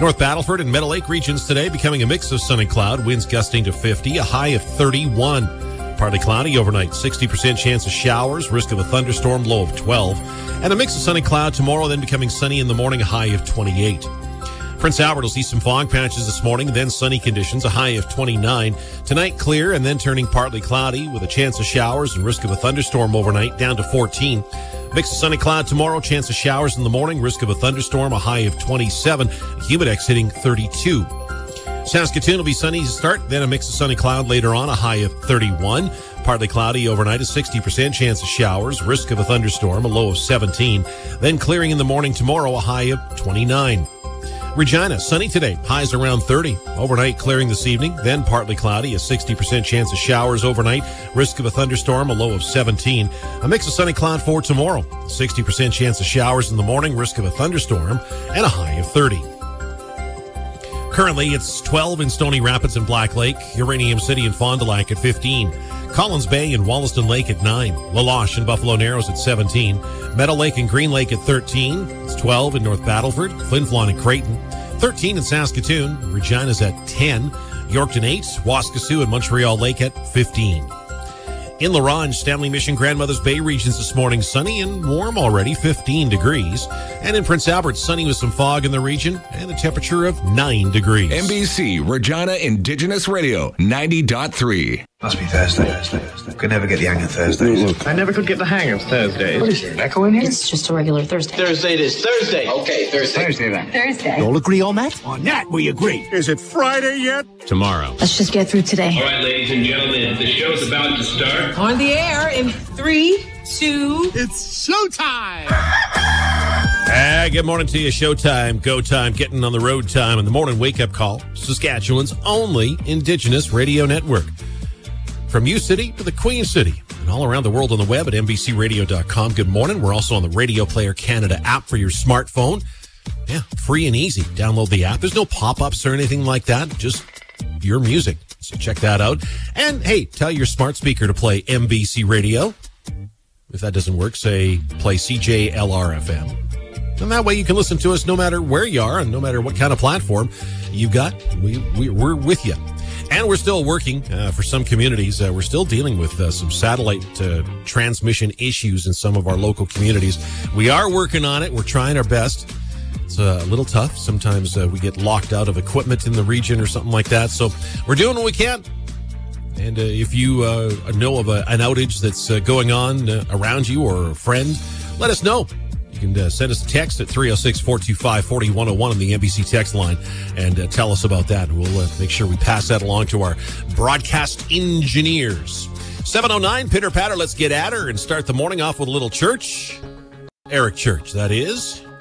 North Battleford and Meadow Lake regions today becoming a mix of sun and cloud, winds gusting to 50, a high of 31. Partly cloudy overnight, 60% chance of showers, risk of a thunderstorm, low of 12. And a mix of sun and cloud tomorrow, then becoming sunny in the morning, a high of 28. Prince Albert will see some fog patches this morning, then sunny conditions, a high of 29. Tonight, clear and then turning partly cloudy with a chance of showers and risk of a thunderstorm overnight, down to 14. Mix of sunny cloud tomorrow, chance of showers in the morning, risk of a thunderstorm, a high of 27. Humidex hitting 32. Saskatoon will be sunny to start, then a mix of sunny cloud later on, a high of 31. Partly cloudy overnight, a 60% chance of showers, risk of a thunderstorm, a low of 17. Then clearing in the morning tomorrow, a high of 29. Regina, sunny today, highs around 30. Overnight clearing this evening, then partly cloudy, a 60% chance of showers overnight, risk of a thunderstorm, a low of 17. A mix of sunny cloud for tomorrow, 60% chance of showers in the morning, risk of a thunderstorm, and a high of 30. Currently, it's 12 in Stony Rapids and Black Lake, Uranium City and Fond du Lac at 15. Collins Bay and Wollaston Lake at 9. LaLoche and Buffalo Narrows at 17. Meadow Lake and Green Lake at 13. It's 12 in North Battleford. Flin Flon and Creighton. 13 in Saskatoon. Regina's at 10. Yorkton 8. Waskesiu and Montreal Lake at 15. In La Ronge, Stanley Mission, Grandmother's Bay regions this morning, sunny and warm already, 15 degrees. And in Prince Albert, sunny with some fog in the region and a temperature of 9 degrees. NBC Regina Indigenous Radio 90.3. Must be Thursday. Could never get the hang of Thursdays. I never could get the hang of Thursdays. What is it, an echo in here? It's just a regular Thursday. Thursday it is. Thursday. Okay, Thursday. Thursday then. Thursday. All agree on that? On that, we agree. Is it Friday yet? Tomorrow. Let's just get through today. All right, ladies and gentlemen, the show's about to start. On the air in 3, 2... It's showtime! Good morning to you. Showtime, go time, getting on the road time, and the morning wake-up call. Saskatchewan's only Indigenous radio network. From U-City to the Queen City and all around the world on the web at NBCRadio.com. Good morning. We're also on the Radio Player Canada app for your smartphone. Yeah, free and easy. Download the app. There's no pop-ups or anything like that. Just your music. So check that out. And, hey, tell your smart speaker to play NBC Radio. If that doesn't work, say play CJLR-FM. And that way you can listen to us no matter where you are and no matter what kind of platform you've got. We're with you. And we're still working for some communities. We're still dealing with some satellite transmission issues in some of our local communities. We are working on it. We're trying our best. It's a little tough. Sometimes we get locked out of equipment in the region or something like that. So we're doing what we can. And if you know of an outage that's going on around you or a friend, let us know. You can send us a text at 306-425-4101 on the NBC text line and tell us about that. We'll make sure we pass that along to our broadcast engineers. 7:09, pitter patter, let's get at her and start the morning off with a little church. Eric Church, that is.